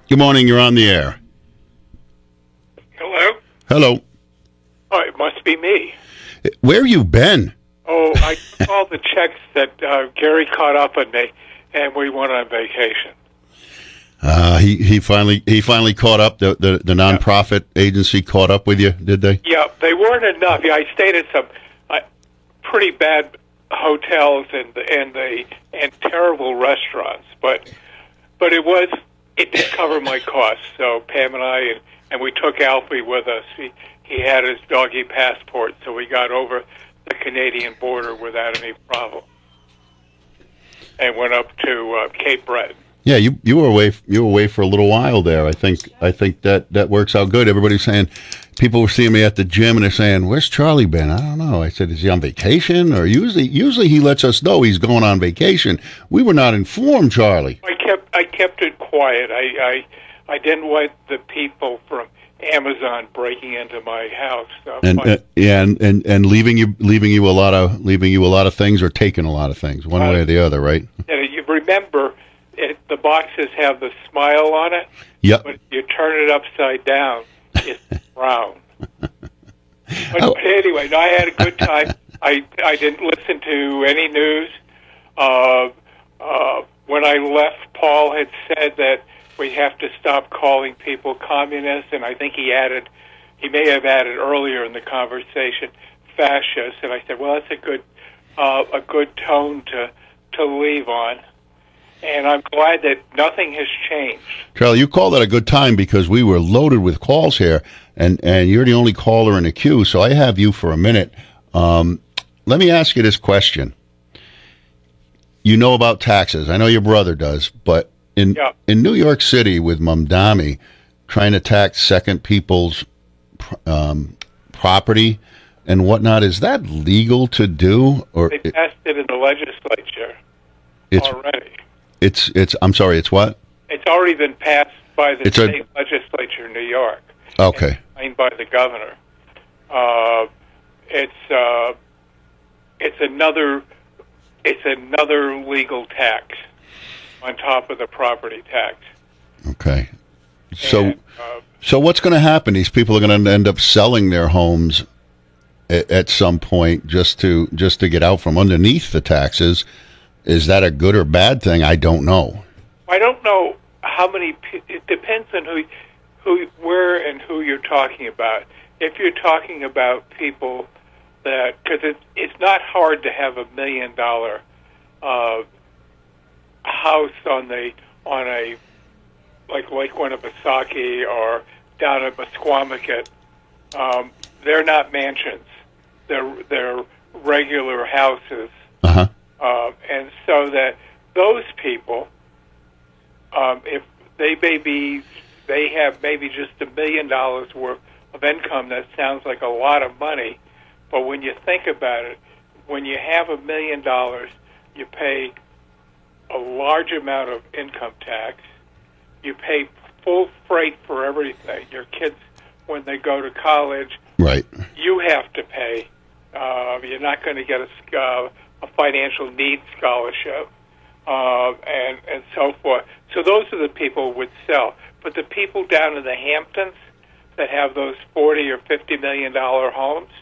Good morning. You're on the air. Hello? Hello. Oh, it must be me. Where you been? Oh, I took all the checks that Gary caught up on me, and we went on vacation. He finally caught up. The nonprofit agency caught up with you, did they? Yeah, they weren't enough. Yeah, I stayed at some pretty bad hotels and terrible restaurants, but it did cover my costs. So Pam and I and we took Alfie with us. He had his doggy passport, so we got over the Canadian border without any problem, and went up to Cape Breton. Yeah, you were away for a little while there. I think that works out good. Everybody's saying, people were seeing me at the gym and they're saying, "Where's Charlie been?" I don't know. I said, "Is he on vacation?" Or usually he lets us know he's going on vacation. We were not informed, Charlie. I kept it quiet. I didn't want the people from Amazon breaking into my house. And leaving you a lot of things, or taking a lot of things, one way or the other, right? You remember, the boxes have the smile on it. Yep. But if you turn it upside down, it's brown. But anyway, no, I had a good time. I didn't listen to any news. When I left, Paul had said that we have to stop calling people communists, and I think he may have added earlier in the conversation, fascists. And I said, well, that's a good tone to leave on. And I'm glad that nothing has changed. Charlie, you called at a good time because we were loaded with calls here, and you're the only caller in the queue, so I have you for a minute. Let me ask you this question. You know about taxes. I know your brother does, but in New York City with Mamdani trying to tax second people's property and whatnot, is that legal to do? Or they passed it in the legislature already. I'm sorry, it's what? It's already been passed by the state legislature in New York. Okay. And signed by the governor. It's another legal tax on top of the property tax. Okay. So what's going to happen? These people are going to end up selling their homes at some point just to get out from underneath the taxes. Is that a good or bad thing? I don't know. I don't know how many. It depends on where and who you're talking about. If you're talking about people because it's not hard to have $1 million house on a like Lake Winnipesaukee or down at Mesquamacut. They're not mansions. They're regular houses. Uh-huh. And so that those people, if they have maybe just $1 million worth of income, that sounds like a lot of money. But when you think about it, when you have $1 million, you pay a large amount of income tax. You pay full freight for everything. Your kids, when they go to college, right? You have to pay. You're not going to get a financial needs scholarship, and so forth. So those are the people who would sell. But the people down in the Hamptons that have those $40 or $50 million homes,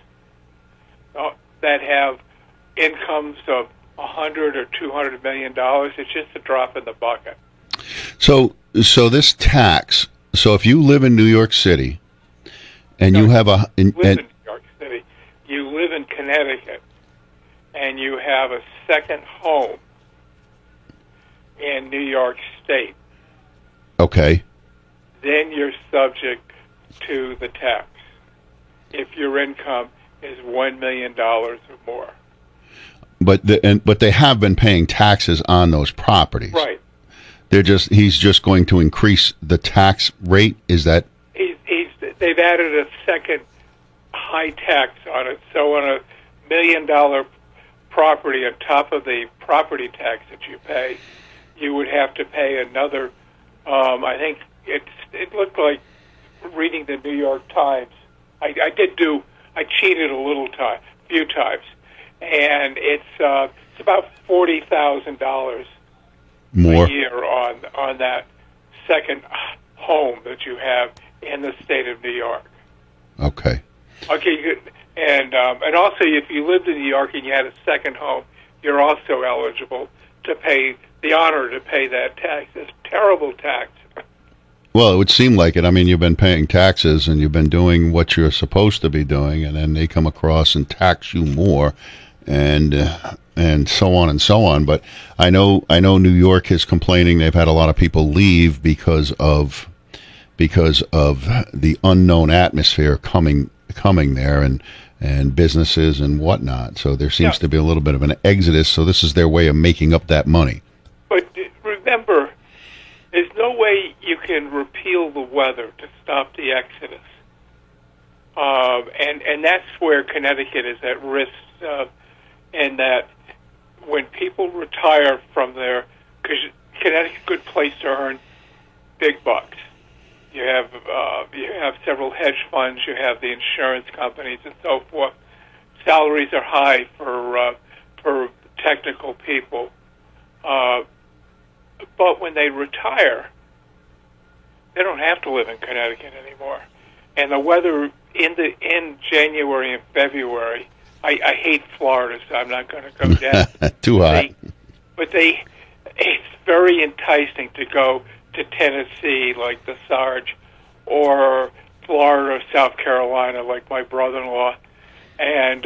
that have incomes of $100 or $200 million, it's just a drop in the bucket. So this tax. So if you live in New York City, and you have in New York City, you live in Connecticut, and you have a second home in New York State. Okay. Then you're subject to the tax if your income is $1 million or more. But they have been paying taxes on those properties. Right. He's just going to increase the tax rate. Is that? They've added a second high tax on it. So on $1 million property, on top of the property tax that you pay, you would have to pay another. I think it looked like reading the New York Times. I cheated a few times, and it's about $40,000 more a year on that second home that you have in the state of New York. Okay. Okay, good. And also, if you lived in New York and you had a second home, you're also eligible to pay that tax. It's terrible tax. Well, it would seem like it. I mean, you've been paying taxes and you've been doing what you're supposed to be doing, and then they come across and tax you more, and so on and so on. But I know New York is complaining. They've had a lot of people leave because of the unknown atmosphere coming there, and businesses and whatnot. So there seems to be a little bit of an exodus. So this is their way of making up that money. But remember, there's no way you can repeal the weather to stop the exodus. And that's where Connecticut is at risk, in that when people retire from there, because Connecticut's a good place to earn big bucks. You have several hedge funds, you have the insurance companies, and so forth. Salaries are high for technical people, but when they retire, they don't have to live in Connecticut anymore. And the weather in January and February, I hate Florida, so I'm not going to go down. Too hot. It's very enticing to go to Tennessee, like the Sarge, or Florida, South Carolina, like my brother-in-law, and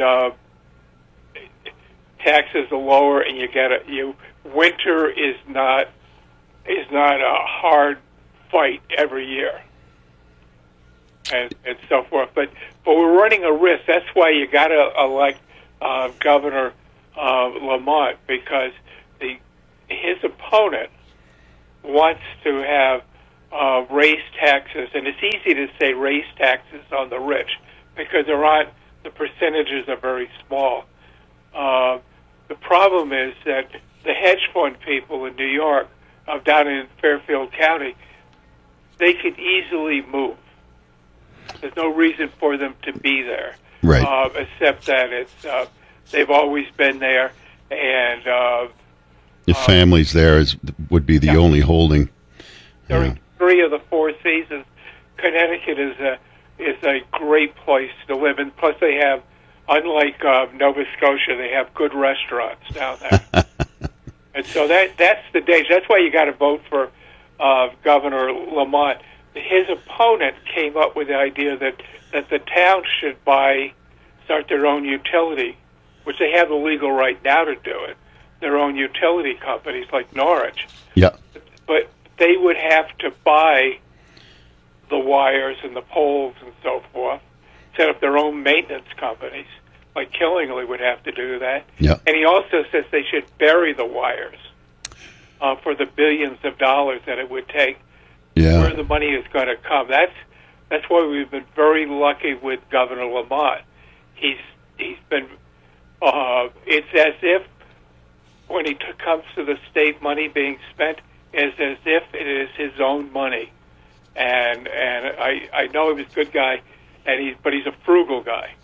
taxes are lower, and winter is not a hard fight every year, and so forth. But we're running a risk. That's why you got to elect Governor Lamont, because his opponent wants to have raise taxes, and it's easy to say raise taxes on the rich because the percentages are very small. The problem is that the hedge fund people in New York, down in Fairfield County, they could easily move. There's no reason for them to be there, right? Except that they've always been there, and the families there would be the only holding. During 3 of the 4 seasons, Connecticut is a great place to live, and plus they have, unlike Nova Scotia, they have good restaurants down there. And so that's the danger. That's why you got to vote for Governor Lamont. His opponent came up with the idea that the town should start their own utility, which they have the legal right now to do it, their own utility companies like Norwich. Yeah. But they would have to buy the wires and the poles and so forth, set up their own maintenance companies, like Killingly would have to do that. Yeah. And he also says they should bury the wires for the billions of dollars that it would take. Yeah. Where the money is going to come. That's why we've been very lucky with Governor Lamont. He's been. It's as if when he comes to the state money being spent, it's as if it is his own money. And I know he was a good guy, but he's a frugal guy.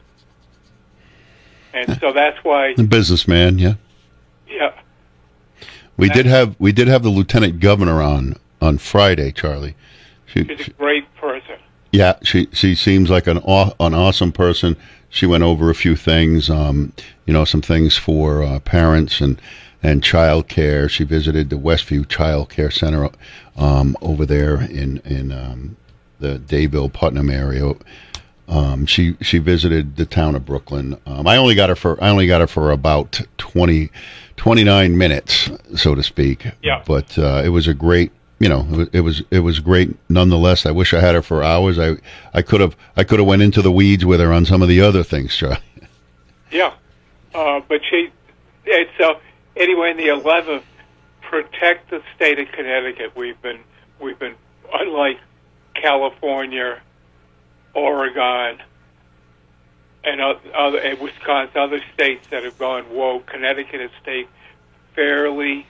And so that's why the businessman. Yeah. Yeah. We did have the lieutenant governor on Friday, Charlie. She's a great person. Yeah, she seems like an awesome person. She went over a few things, some things for parents and child care. She visited the Westview Child Care Center over there in the Dayville, Putnam area. She visited the town of Brooklyn. I only got her for about 29 minutes, so to speak. Yeah. But it was a great. It was great nonetheless. I wish I had her for hours. I could have went into the weeds with her on some of the other things, Charlie. Yeah, but so anyway, in the 11th, protect the state of Connecticut. We've been unlike California, Oregon, and Wisconsin, other states that have gone woke. Connecticut has stayed fairly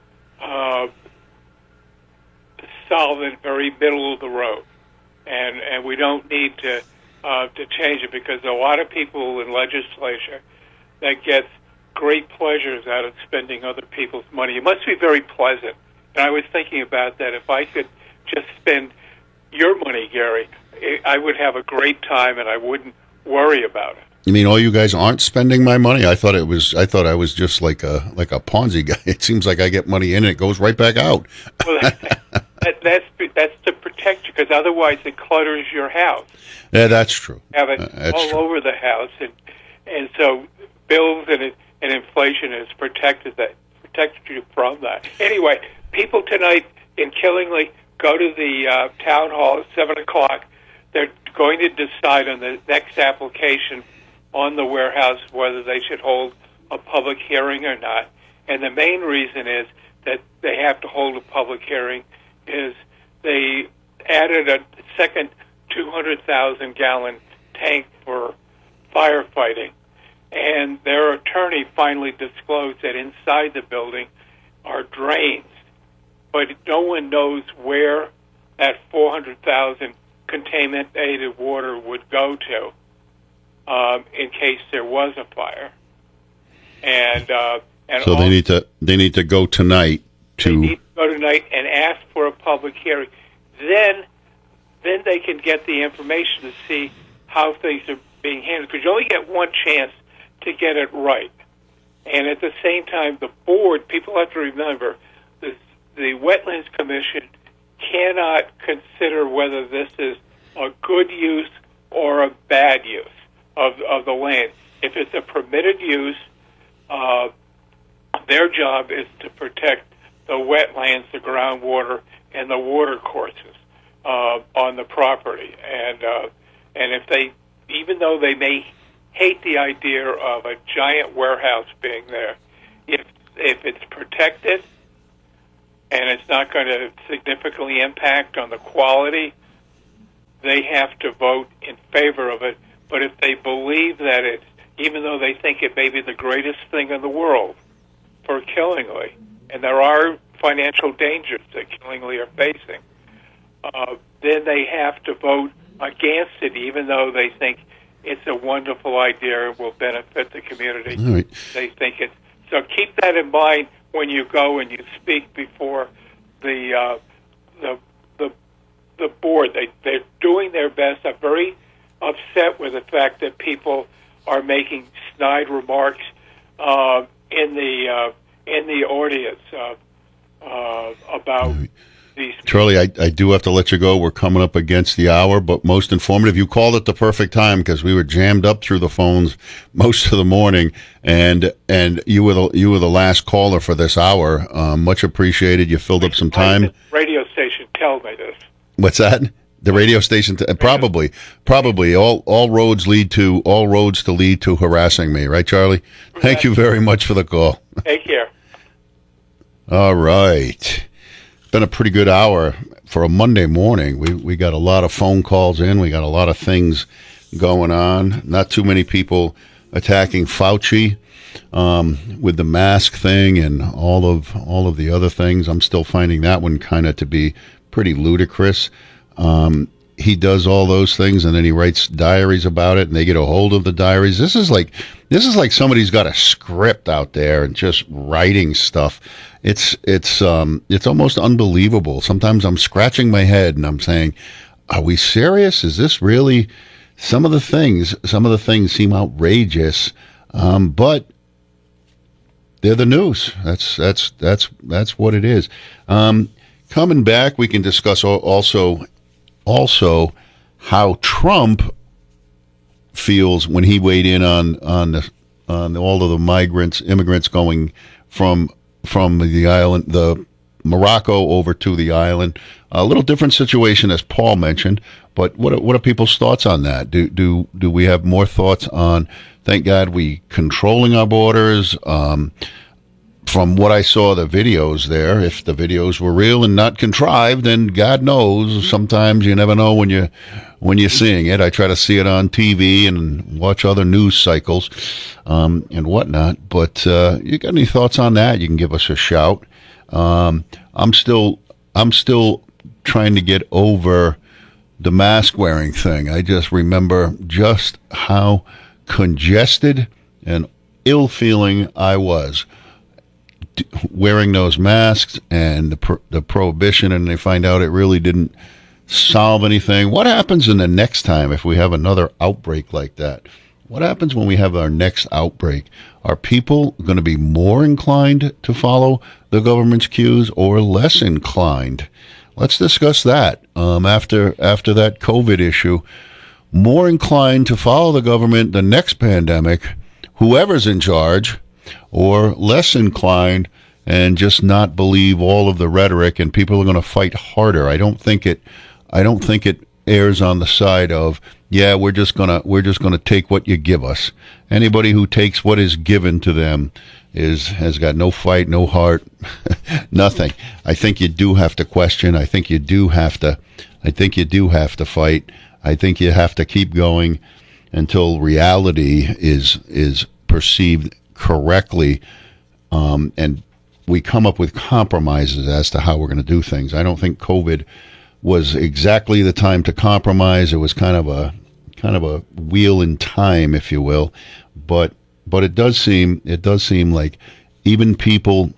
solvent, very middle of the road, and we don't need to change it because a lot of people in legislature that gets great pleasures out of spending other people's money. It must be very pleasant. And I was thinking about that. If I could just spend your money, Gary, I would have a great time and I wouldn't worry about it. You mean all you guys aren't spending my money? I thought I was just like a Ponzi guy. It seems like I get money in and it goes right back out. Well, that's to protect you, because otherwise it clutters your house. Yeah, that's true. Have it all true. over the house, and so bills and inflation has protected you from that. Anyway, people tonight in Killingly go to the town hall at 7:00. They're going to decide on the next application on the warehouse whether they should hold a public hearing or not. And the main reason is that they have to hold a public hearing is they added a second 200,000-gallon tank for firefighting. And their attorney finally disclosed that inside the building are drains. But no one knows where that 400,000 contaminated water would go to in case there was a fire. And so they need to go tonight to. They need to go tonight and ask for a public hearing. Then they can get the information to see how things are being handled. Because you only get one chance to get it right. And at the same time, the board, people have to remember, the Wetlands Commission cannot consider whether this is a good use or a bad use of the land. If it's a permitted use, their job is to protect the wetlands, the groundwater, and the water courses on the property. And if they, even though they may hate the idea of a giant warehouse being there, if it's protected and it's not going to significantly impact on the quality, they have to vote in favor of it. But if they believe that it's, even though they think it may be the greatest thing in the world for Killingly, and there are financial dangers that Killingly are facing, then they have to vote against it, even though they think it's a wonderful idea and will benefit the community. All right. They think it's so. Keep that in mind when you go and you speak before the board. They're doing their best. I'm very upset with the fact that people are making snide remarks in the audience about these. Charlie, I do have to let you go. We're coming up against the hour, but most informative. You called at the perfect time because we were jammed up through the phones most of the morning, and you were the last caller for this hour. Much appreciated. You filled up some time. The radio station tell me this. What's that? The radio station, probably all roads to lead to harassing me, right, Charlie? Thank you very much for the call. Take care. All right, been a pretty good hour for a Monday morning. We got a lot of phone calls in. We got a lot of things going on. Not too many people attacking Fauci with the mask thing and all of the other things. I'm still finding that one kind of to be pretty ludicrous. He does all those things and then he writes diaries about it and they get a hold of the diaries. This is like somebody's got a script out there and just writing stuff. It's almost unbelievable. Sometimes I'm scratching my head and I'm saying, are we serious? Is this really some of the things seem outrageous. But they're the news. That's what it is. Coming back, we can discuss also how Trump feels when he weighed in on all of the immigrants going from the island, the Morocco over to the island. A little different situation, as Paul mentioned. But what are people's thoughts on that? Do we have more thoughts on? Thank God we controlling our borders. From what I saw, the videos there, if the videos were real and not contrived, then God knows, sometimes you never know when you're seeing it. I try to see it on TV and watch other news cycles and whatnot. But you got any thoughts on that? You can give us a shout. I'm still trying to get over the mask wearing thing. I just remember just how congested and ill-feeling I was wearing those masks and the prohibition, and they find out it really didn't solve anything. What happens in the next time if we have another outbreak like that? What happens when we have our next outbreak? Are people going to be more inclined to follow the government's cues or less inclined? Let's discuss that after that COVID issue. More inclined to follow the government the next pandemic, whoever's in charge, or less inclined and just not believe all of the rhetoric, and people are going to fight harder. I don't think it errs on the side of, yeah, we're just gonna take what you give us. Anybody who takes what is given to them has got no fight, no heart, nothing. I think you do have to question. I think you do have to fight. I think you have to keep going until reality is perceived correctly, and we come up with compromises as to how we're going to do things. I don't think COVID was exactly the time to compromise. It was kind of a wheel in time, if you will, but it does seem like even people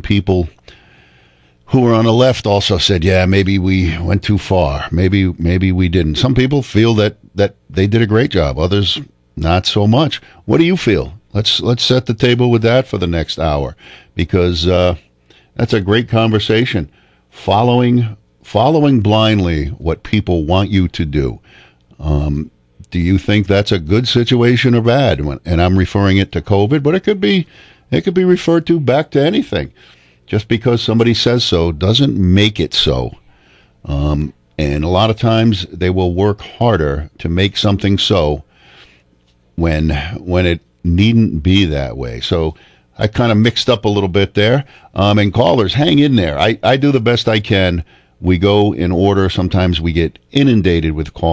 who were on the left also said, yeah, maybe we went too far. Maybe we didn't. Some people feel that they did a great job. Others, not so much. What do you feel? Let's set the table with that for the next hour, because that's a great conversation. Following blindly what people want you to do. Do you think that's a good situation or bad? And I'm referring it to COVID, but it could be referred to back to anything. Just because somebody says so doesn't make it so. And a lot of times they will work harder to make something so when it needn't be that way. So I kind of mixed up a little bit there. And callers, hang in there. I do the best I can. We go in order. Sometimes we get inundated with calls.